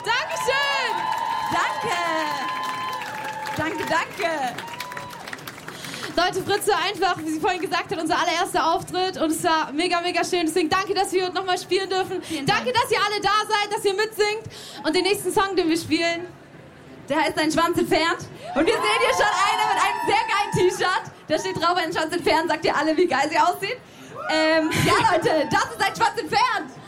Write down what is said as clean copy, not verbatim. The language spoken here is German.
Dankeschön. Danke. Leute, Fritz war einfach, wie sie vorhin gesagt hat, unser allererster Auftritt und es war mega, mega schön. Deswegen danke, dass wir nochmal spielen dürfen. Danke, dass ihr alle da seid, dass ihr mitsingt. Und den nächsten Song, den wir spielen, der heißt Ein Schwanz entfernt. Und wir sehen hier schon eine mit einem sehr geilen T-Shirt. Da steht drauf, Ein Schwanz entfernt. Sagt ihr alle, wie geil sie aussieht? Ja, Leute, das ist Ein Schwanz entfernt.